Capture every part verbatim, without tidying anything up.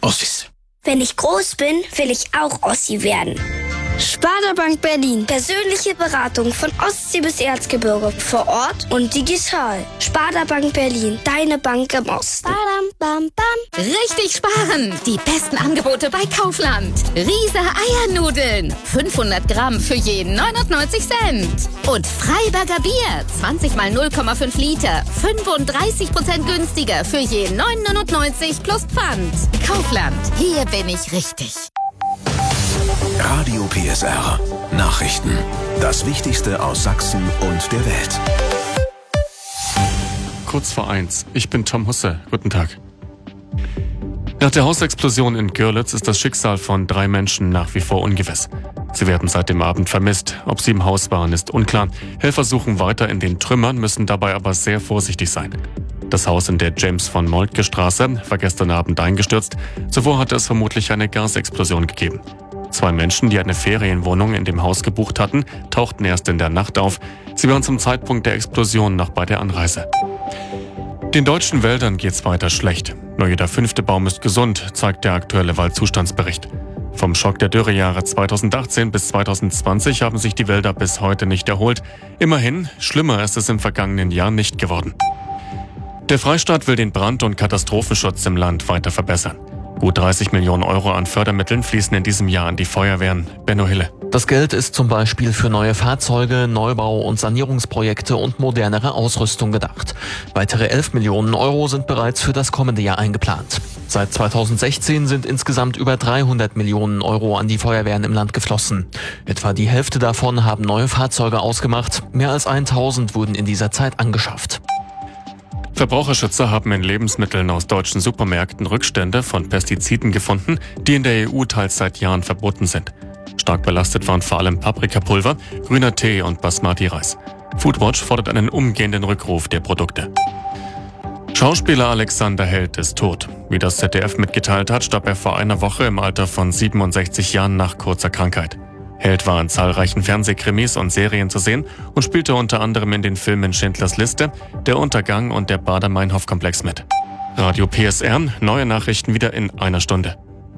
Ossis. Wenn ich groß bin, will ich auch Ossi werden. Sparda-Bank Berlin. Persönliche Beratung von Ostsee bis Erzgebirge. Vor Ort und digital. Sparda-Bank Berlin. Deine Bank im Osten. Badam, bam, bam. Richtig sparen. Die besten Angebote bei Kaufland. Riese Eiernudeln. fünfhundert Gramm für jeden neunundneunzig Cent. Und Freiberger Bier. zwanzig mal null Komma fünf Liter. fünfunddreißig Prozent günstiger für jeden neun neunundneunzig plus Pfand. Kaufland. Hier bin ich richtig. Radio P S R. Nachrichten. Das Wichtigste aus Sachsen und der Welt. Kurz vor eins. Ich bin Tom Husse. Guten Tag. Nach der Hausexplosion in Görlitz ist das Schicksal von drei Menschen nach wie vor ungewiss. Sie werden seit dem Abend vermisst. Ob sie im Haus waren, ist unklar. Helfer suchen weiter in den Trümmern, müssen dabei aber sehr vorsichtig sein. Das Haus in der James-von-Moltke-Straße war gestern Abend eingestürzt. Zuvor hatte es vermutlich eine Gasexplosion gegeben. Zwei Menschen, die eine Ferienwohnung in dem Haus gebucht hatten, tauchten erst in der Nacht auf. Sie waren zum Zeitpunkt der Explosion noch bei der Anreise. Den deutschen Wäldern geht's weiter schlecht. Nur jeder fünfte Baum ist gesund, zeigt der aktuelle Waldzustandsbericht. Vom Schock der Dürrejahre zweitausendachtzehn bis zweitausendzwanzig haben sich die Wälder bis heute nicht erholt. Immerhin, schlimmer ist es im vergangenen Jahr nicht geworden. Der Freistaat will den Brand- und Katastrophenschutz im Land weiter verbessern. Gut dreißig Millionen Euro an Fördermitteln fließen in diesem Jahr an die Feuerwehren. Benno Hille. Das Geld ist zum Beispiel für neue Fahrzeuge, Neubau- und Sanierungsprojekte und modernere Ausrüstung gedacht. Weitere elf Millionen Euro sind bereits für das kommende Jahr eingeplant. Seit zweitausendsechzehn sind insgesamt über dreihundert Millionen Euro an die Feuerwehren im Land geflossen. Etwa die Hälfte davon haben neue Fahrzeuge ausgemacht. Mehr als tausend wurden in dieser Zeit angeschafft. Verbraucherschützer haben in Lebensmitteln aus deutschen Supermärkten Rückstände von Pestiziden gefunden, die in der E U teils seit Jahren verboten sind. Stark belastet waren vor allem Paprikapulver, grüner Tee und Basmati-Reis. Foodwatch fordert einen umgehenden Rückruf der Produkte. Schauspieler Alexander Held ist tot. Wie das Z D F mitgeteilt hat, starb er vor einer Woche im Alter von siebenundsechzig Jahren nach kurzer Krankheit. Held war in zahlreichen Fernsehkrimis und Serien zu sehen und spielte unter anderem in den Filmen Schindlers Liste, Der Untergang und der Baader-Meinhof-Komplex mit. Radio P S R, neue Nachrichten wieder in einer Stunde.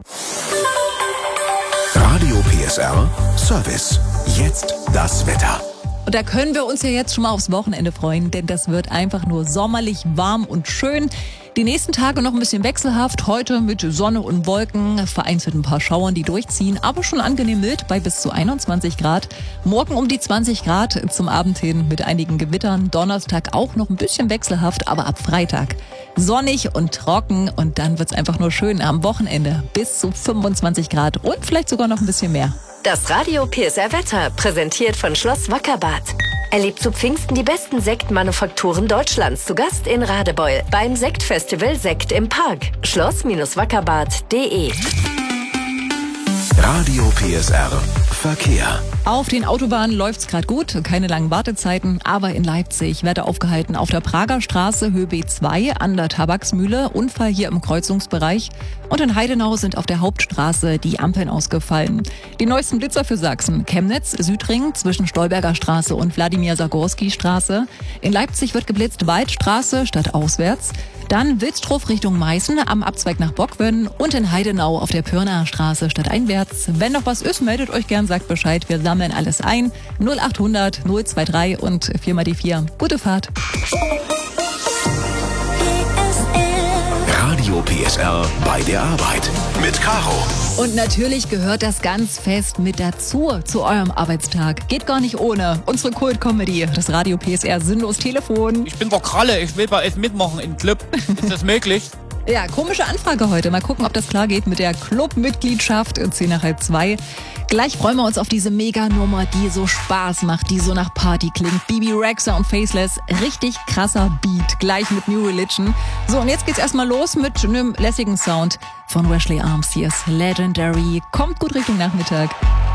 Radio P S R Service. Jetzt das Wetter. Und da können wir uns ja jetzt schon mal aufs Wochenende freuen, denn das wird einfach nur sommerlich warm und schön. Die nächsten Tage noch ein bisschen wechselhaft, heute mit Sonne und Wolken, vereinzelt ein paar Schauern, die durchziehen, aber schon angenehm mild bei bis zu einundzwanzig Grad. Morgen um die zwanzig Grad zum Abend hin mit einigen Gewittern, Donnerstag auch noch ein bisschen wechselhaft, aber ab Freitag sonnig und trocken und dann wird's einfach nur schön am Wochenende bis zu fünfundzwanzig Grad und vielleicht sogar noch ein bisschen mehr. Das Radio P S R Wetter, präsentiert von Schloss Wackerbarth. Erlebt zu Pfingsten die besten Sektmanufakturen Deutschlands. Zu Gast in Radebeul beim Sektfestival Sekt im Park. schloss wackerbarth punkt de. Radio P S R Verkehr. Auf den Autobahnen läuft's gerade gut, keine langen Wartezeiten, aber in Leipzig wird aufgehalten auf der Prager Straße Höhe B zwei an der Tabaksmühle, Unfall hier im Kreuzungsbereich. Und in Heidenau sind auf der Hauptstraße die Ampeln ausgefallen. Die neuesten Blitzer für Sachsen: Chemnitz, Südring zwischen Stolberger Straße und Wladimir-Sagorski Straße. In Leipzig wird geblitzt Waldstraße statt auswärts. Dann Wilstrow Richtung Meißen am Abzweig nach Bockwön und in Heidenau auf der Pirnaer Straße statt einwärts. Wenn noch was ist, meldet euch gern, sagt Bescheid. Wir sammeln alles ein. null achthundert null drei und vier mal die vier. Gute Fahrt. Radio P S R bei der Arbeit mit Caro. Und natürlich gehört das ganz fest mit dazu zu eurem Arbeitstag. Geht gar nicht ohne. Unsere Kult-Comedy, das Radio P S R Sinnlos Telefon. Ich bin der Kralle, ich will bei euch mitmachen im Club. Ist das möglich? Ja, komische Anfrage heute. Mal gucken, ob das klar geht mit der Clubmitgliedschaft in zehn nach halb zwei. Gleich freuen wir uns auf diese Mega-Nummer, die so Spaß macht, die so nach Party klingt. Bibi Rexha und Faceless, richtig krasser Beat, gleich mit New Religion. So, und jetzt geht's erstmal los mit einem lässigen Sound von Wesley Arms. Hier ist Legendary. Kommt gut Richtung Nachmittag.